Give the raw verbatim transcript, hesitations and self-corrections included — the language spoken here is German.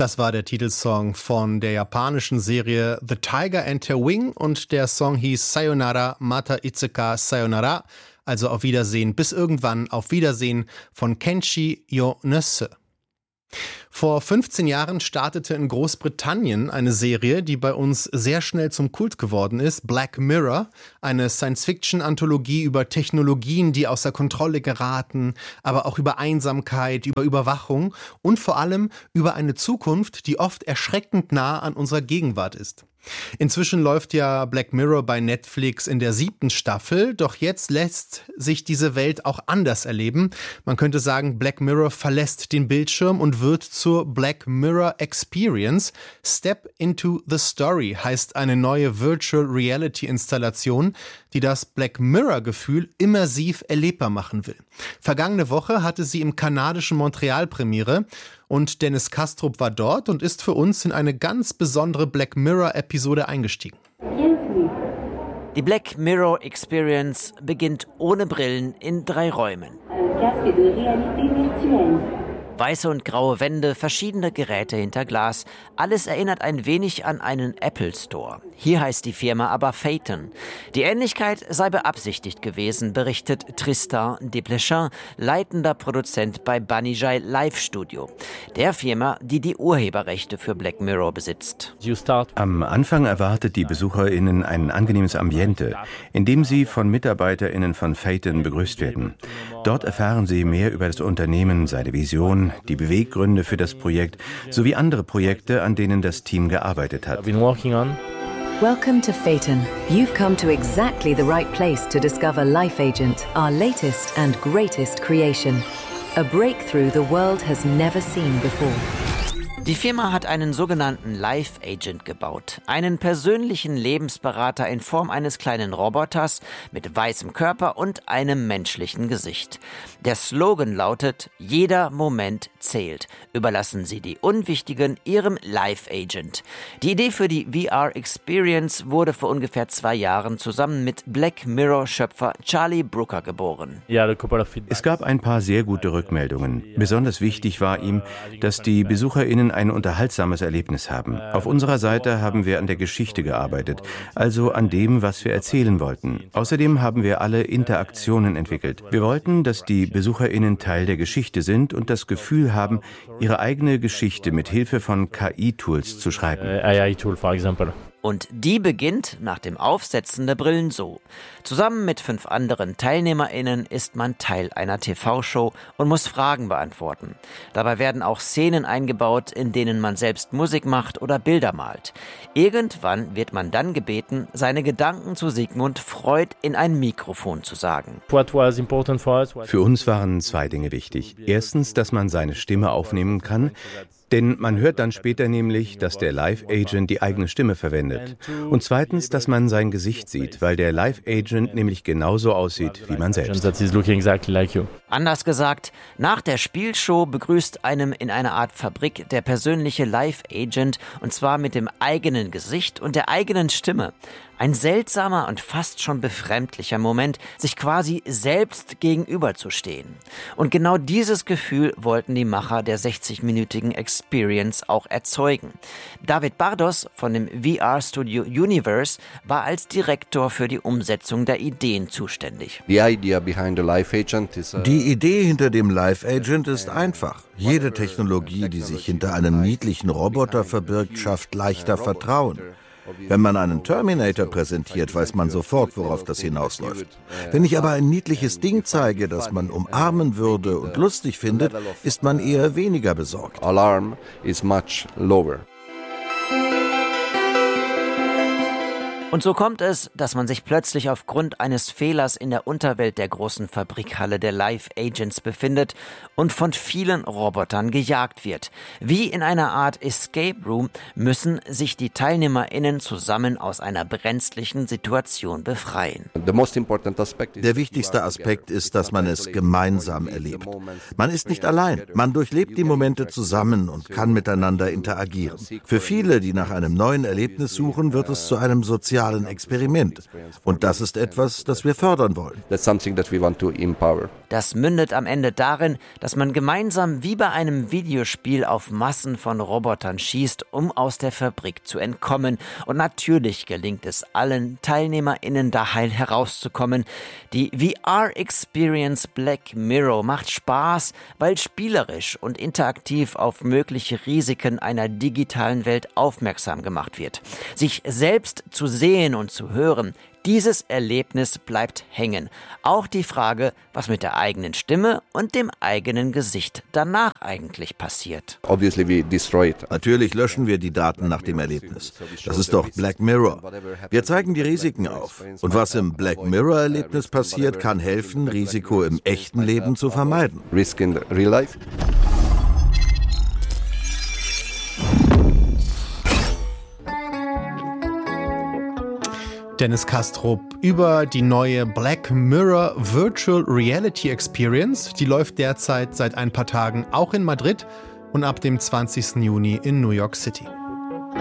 Das war der Titelsong von der japanischen Serie The Tiger and Her Wing und der Song hieß Sayonara Mata Itsuka Sayonara, also auf Wiedersehen, bis irgendwann, auf Wiedersehen von Kenshi Yonesu. Vor fünfzehn Jahren startete in Großbritannien eine Serie, die bei uns sehr schnell zum Kult geworden ist, Black Mirror, eine Science-Fiction-Anthologie über Technologien, die außer Kontrolle geraten, aber auch über Einsamkeit, über Überwachung und vor allem über eine Zukunft, die oft erschreckend nah an unserer Gegenwart ist. Inzwischen läuft ja Black Mirror bei Netflix in der siebten Staffel, doch jetzt lässt sich diese Welt auch anders erleben. Man könnte sagen, Black Mirror verlässt den Bildschirm und wird zur Black Mirror Experience. Step into the Story heißt eine neue Virtual Reality Installation, die das Black Mirror-Gefühl immersiv erlebbar machen will. Vergangene Woche hatte sie im kanadischen Montreal Premiere und Dennis Kastrup war dort und ist für uns in eine ganz besondere Black Mirror-Episode eingestiegen. Die Black Mirror Experience beginnt ohne Brillen in drei Räumen. Weiße und graue Wände, verschiedene Geräte hinter Glas. Alles erinnert ein wenig an einen Apple Store. Hier heißt die Firma aber Phaeton. Die Ähnlichkeit sei beabsichtigt gewesen, berichtet Tristan Desplechin, leitender Produzent bei Banijay Live Studio, der Firma, die die Urheberrechte für Black Mirror besitzt. Am Anfang erwartet die BesucherInnen ein angenehmes Ambiente, in dem sie von MitarbeiterInnen von Phaeton begrüßt werden. Dort erfahren sie mehr über das Unternehmen, seine Vision, die Beweggründe für das Projekt sowie andere Projekte, an denen das Team gearbeitet hat. Welcome to Phaeton. You've come to exactly the right place to discover Life Agent, our latest and greatest creation. A breakthrough the world has never seen before. Die Firma hat einen sogenannten Life Agent gebaut, einen persönlichen Lebensberater in Form eines kleinen Roboters mit weißem Körper und einem menschlichen Gesicht. Der Slogan lautet: Jeder Moment zählt. Überlassen Sie die Unwichtigen Ihrem Life Agent. Die Idee für die V R Experience wurde vor ungefähr zwei Jahren zusammen mit Black Mirror-Schöpfer Charlie Brooker geboren. Es gab ein paar sehr gute Rückmeldungen. Besonders wichtig war ihm, dass die BesucherInnen ein unterhaltsames Erlebnis haben. Auf unserer Seite haben wir an der Geschichte gearbeitet, also an dem, was wir erzählen wollten. Außerdem haben wir alle Interaktionen entwickelt. Wir wollten, dass die BesucherInnen Teil der Geschichte sind und das Gefühl haben, ihre eigene Geschichte mit Hilfe von K I-Tools zu schreiben. Und die beginnt nach dem Aufsetzen der Brillen so. Zusammen mit fünf anderen TeilnehmerInnen ist man Teil einer T V-Show und muss Fragen beantworten. Dabei werden auch Szenen eingebaut, in denen man selbst Musik macht oder Bilder malt. Irgendwann wird man dann gebeten, seine Gedanken zu Sigmund Freud in ein Mikrofon zu sagen. Für uns waren zwei Dinge wichtig. Erstens, dass man seine Stimme aufnehmen kann. Denn man hört dann später nämlich, dass der Live-Agent die eigene Stimme verwendet. Und zweitens, dass man sein Gesicht sieht, weil der Live-Agent nämlich genauso aussieht wie man selbst. Anders gesagt, nach der Spielshow begrüßt einem in einer Art Fabrik der persönliche Live-Agent, und zwar mit dem eigenen Gesicht und der eigenen Stimme. Ein seltsamer und fast schon befremdlicher Moment, sich quasi selbst gegenüberzustehen. Und genau dieses Gefühl wollten die Macher der sechzig-minütigen Experience auch erzeugen. David Bardos von dem V R-Studio Universe war als Direktor für die Umsetzung der Ideen zuständig. Die Idee hinter dem Life Agent ist einfach. Jede Technologie, die sich hinter einem niedlichen Roboter verbirgt, schafft leichter Vertrauen. Wenn man einen Terminator präsentiert, weiß man sofort, worauf das hinausläuft. Wenn ich aber ein niedliches Ding zeige, das man umarmen würde und lustig findet, ist man eher weniger besorgt. Alarm is much lower. Und so kommt es, dass man sich plötzlich aufgrund eines Fehlers in der Unterwelt der großen Fabrikhalle der Live Agents befindet und von vielen Robotern gejagt wird. Wie in einer Art Escape Room müssen sich die TeilnehmerInnen zusammen aus einer brenzlichen Situation befreien. Der wichtigste Aspekt ist, dass man es gemeinsam erlebt. Man ist nicht allein. Man durchlebt die Momente zusammen und kann miteinander interagieren. Für viele, die nach einem neuen Erlebnis suchen, wird es zu einem sozialen sozialen Experiment. Und das ist etwas, das wir fördern wollen. Das mündet am Ende darin, dass man gemeinsam wie bei einem Videospiel auf Massen von Robotern schießt, um aus der Fabrik zu entkommen. Und natürlich gelingt es allen TeilnehmerInnen da heil herauszukommen. Die V R-Experience Black Mirror macht Spaß, weil spielerisch und interaktiv auf mögliche Risiken einer digitalen Welt aufmerksam gemacht wird. Sich selbst zu sehen und zu hören, dieses Erlebnis bleibt hängen. Auch die Frage, was mit der eigenen Stimme und dem eigenen Gesicht danach eigentlich passiert. Natürlich löschen wir die Daten nach dem Erlebnis. Das ist doch Black Mirror. Wir zeigen die Risiken auf. Und was im Black Mirror-Erlebnis passiert, kann helfen, Risiko im echten Leben zu vermeiden. Risk in real life. Dennis Kastrup über die neue Black Mirror Virtual Reality Experience. Die läuft derzeit seit ein paar Tagen auch in Madrid und ab dem zwanzigsten Juni in New York City.